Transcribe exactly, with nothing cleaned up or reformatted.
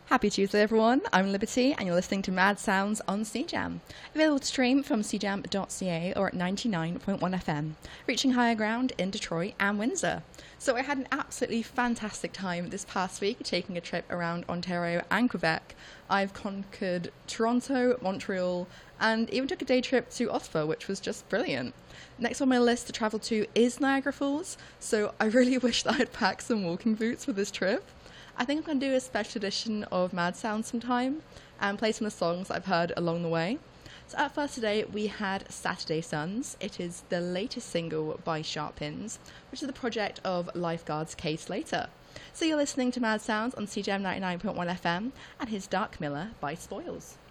Happy Tuesday, everyone. I'm Liberty, and you're listening to Mad Sounds on C Jam. Available to stream from c jam dot c a or at ninety-nine point one F M, reaching higher ground in Detroit and Windsor. So I had an absolutely fantastic time this past week taking a trip around Ontario and Quebec. I've conquered Toronto, Montreal, and even took a day trip to Ottawa, which was just brilliant. Next on my list to travel to is Niagara Falls, so I really wish that I'd packed some walking boots for this trip. I think I'm going to do a special edition of Mad Sounds sometime and play some of the songs I've heard along the way. So at first today we had Saturday Suns. It is the latest single by Sharp Pins, which is the project of Lifeguard's Kay Slater. So you're listening to Mad Sounds on C J M ninety-nine point one F M and his Dark Miller by Spoils.